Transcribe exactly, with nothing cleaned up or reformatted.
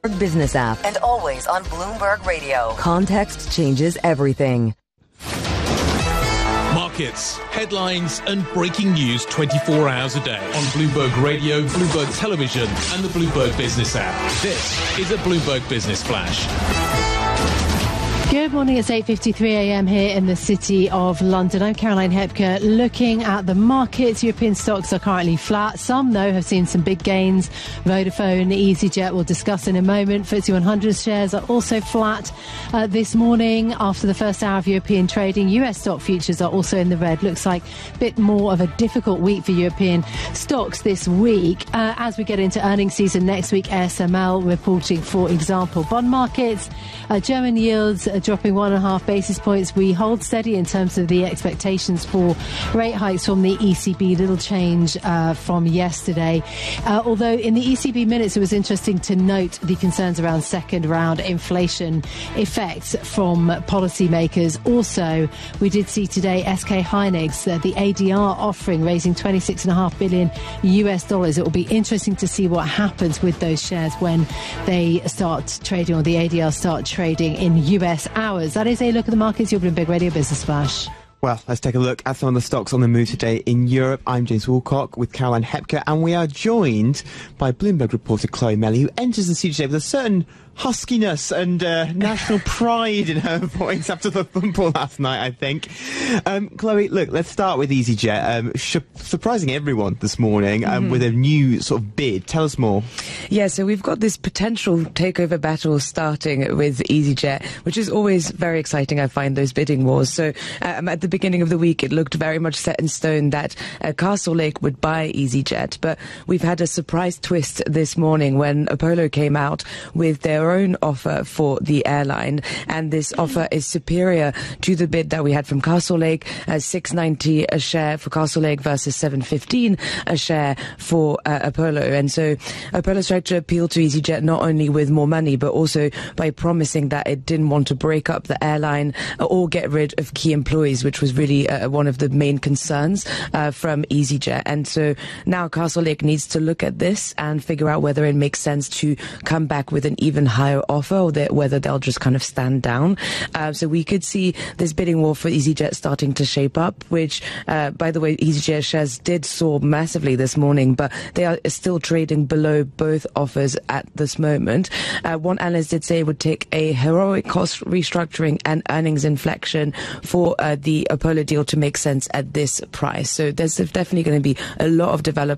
Business app. And always on Bloomberg Radio. Context changes everything. Markets, headlines and breaking news twenty-four hours a day on Bloomberg Radio, Bloomberg Television and the Bloomberg Business app. This is a Bloomberg Business Flash. Good morning, it's eight fifty-three a m here in the City of London. I'm Caroline Hepker. Looking at the markets, European stocks are currently flat. Some, though, have seen some big gains. Vodafone, EasyJet, we'll discuss in a moment. F T S E one hundred shares are also flat uh, this morning after the first hour of European trading. U S stock futures are also in the red. Looks like a bit more of a difficult week for European stocks this week. Uh, as we get into earnings season next week, A S M L reporting, for example. Bond markets, uh, German yields are dropping one and a half basis points. We hold steady in terms of the expectations for rate hikes from the E C B. Little change uh, from yesterday. Uh, although in the E C B minutes, it was interesting to note the concerns around second round inflation effects from policymakers. Also, we did see today S K Hynix, uh, the A D R offering, raising twenty-six point five billion U S dollars. It will be interesting to see what happens with those shares when they start trading, or the A D R start trading in U S hours. That is a look at the markets. Your Bloomberg Radio Business Flash. Well, let's take a look at some of the stocks on the move today in Europe. I'm James Woolcock with Caroline Hepker, and we are joined by Bloomberg reporter Chloe Melly, who enters the studio today with a certain huskiness and uh, national pride in her voice after the football last night, I think. Um, Chloe, look, let's start with EasyJet. Um, sh- surprising everyone this morning um, mm-hmm. with a new sort of bid. Tell us more. Yeah, so we've got this potential takeover battle starting with EasyJet, which is always very exciting, I find, those bidding wars. So um, at the beginning of the week, it looked very much set in stone that uh, Castlelake would buy EasyJet. But we've had a surprise twist this morning when Apollo came out with their own offer for the airline, and this offer is superior to the bid that we had from Castlelake, uh, six ninety a share for Castlelake versus seven fifteen a share for uh, Apollo. And so Apollo's tried to appeal to EasyJet not only with more money, but also by promising that it didn't want to break up the airline or get rid of key employees, which was really uh, one of the main concerns uh, from EasyJet. And so now Castlelake needs to look at this and figure out whether it makes sense to come back with an even higher offer, or that whether they'll just kind of stand down. Uh, so we could see this bidding war for EasyJet starting to shape up, which, uh, by the way, EasyJet shares did soar massively this morning, but they are still trading below both offers at this moment. Uh, one analyst did say it would take a heroic cost restructuring and earnings inflection for uh, the Apollo deal to make sense at this price. So there's definitely going to be a lot of development